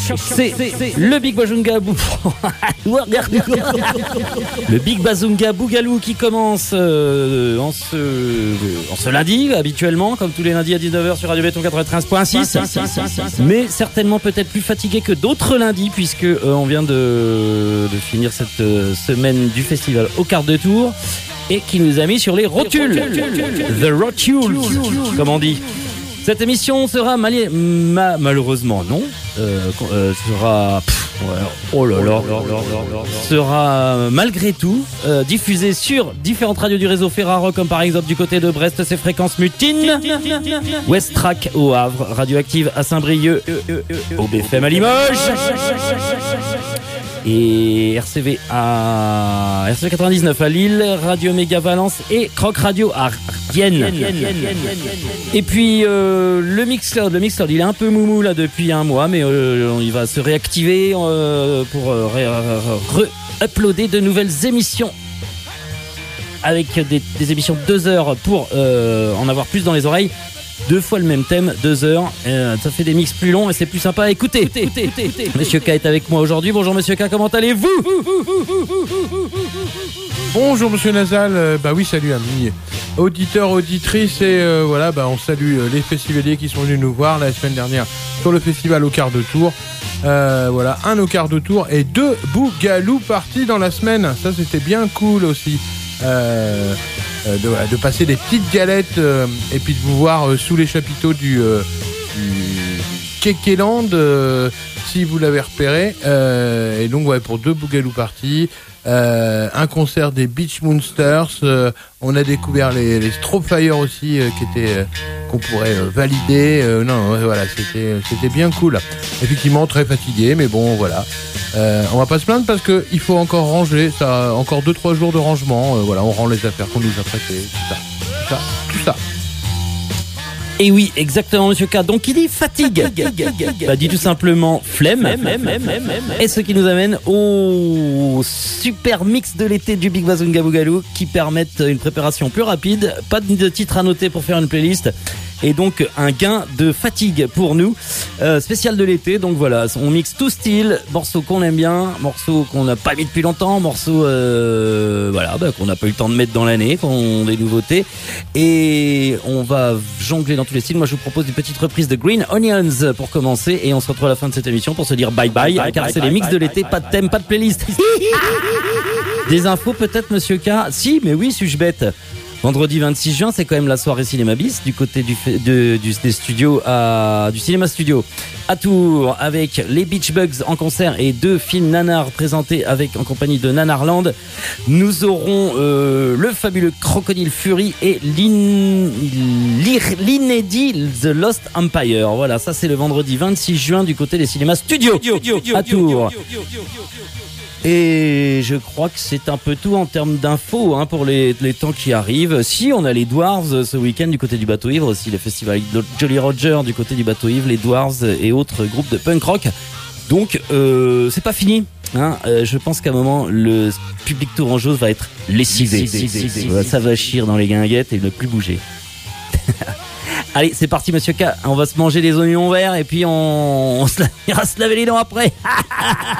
C'est le Big Bazunga le Big Bazunga Boogaloo qui commence en ce lundi, habituellement, comme tous les lundis à 19h sur Radio Béton 93.6. Mais certainement peut-être plus fatigué que d'autres lundis, puisque on vient de finir cette semaine du festival au quart de tour et qui nous a mis sur les rotules. The Rotules, comme on dit. Cette émission sera malheureusement non, sera malgré tout diffusée sur différentes radios du réseau Ferraro, comme par exemple du côté de Brest, c'est Fréquence Mutine, Westrack au Havre, Radioactive à Saint-Brieuc, OBFM à Limoges, et RCV 99 à Lille, Radio Méga Valence et Croc Radio à Vienne. Et puis le Mixcloud, il est un peu moumou là depuis un mois, mais il va se réactiver pour uploader de nouvelles émissions avec des émissions de 2 heures pour en avoir plus dans les oreilles. 2 fois le même thème, 2 heures, ça fait des mix plus longs et c'est plus sympa à écouter. Monsieur K est avec moi aujourd'hui. Bonjour Monsieur K, comment allez-vous? Bonjour Monsieur Nasal, bah oui, salut amis auditeurs, auditrices, et on salue les festivaliers qui sont venus nous voir la semaine dernière sur le festival au quart de tour. Un au quart de tour et 2 Boogaloo parties dans la semaine, ça c'était bien cool aussi. De passer des petites galettes et puis de vous voir sous les chapiteaux du Kekeland, si vous l'avez repéré, et donc pour 2 Boogaloo parties, un concert des Beach Monsters, on a découvert les Strobe Fire aussi qu'on pourrait valider. C'était bien cool. Effectivement très fatigué, mais bon voilà. On va pas se plaindre parce que il faut encore ranger, ça, encore 2-3 jours de rangement. On rend les affaires qu'on nous a prêtées, tout ça. Et oui, exactement, Monsieur K. Donc, il dit fatigue. Dit tout simplement flemme. Et ce qui nous amène au super mix de l'été du Big Bazunga Boogaloo qui permettent une préparation plus rapide, pas de titre à noter pour faire une playlist. Et donc un gain de fatigue pour nous, spécial de l'été. Donc voilà, on mixe tout style, morceaux qu'on aime bien, morceaux qu'on n'a pas mis depuis longtemps, morceaux qu'on n'a pas eu le temps de mettre dans l'année, qu'on des nouveautés. Et on va jongler dans tous les styles. Moi je vous propose une petite reprise de Green Onions pour commencer, et on se retrouve à la fin de cette émission pour se dire bye bye, car c'est les mix de l'été, pas de thème, pas de playlist. Des infos peut-être Monsieur K? Si, mais oui, suis-je bête? Vendredi 26 juin, c'est quand même la soirée Cinéma Bis du côté des studios du Cinéma Studio à Tours, avec les Beach Bugs en concert et 2 films nanars présentés en compagnie de Nanarland. Nous aurons le fabuleux Crocodile Fury et l'inédit The Lost Empire. Voilà, ça c'est le vendredi 26 juin du côté des Cinémas Studio à Tours. Et je crois que c'est un peu tout en termes d'infos pour les temps qui arrivent. Si, on a les Dwarves ce week-end du côté du Bateau Ivre, aussi le festival Jolly Roger du côté du Bateau Ivre, les Dwarves et autres groupes de punk rock. Donc c'est pas fini. Je pense qu'à un moment le public tourangeau va être lessivé. Ça va chier dans les guinguettes et ne plus bouger. Allez, c'est parti Monsieur K, on va se manger des oignons verts et puis on ira se laver les dents après.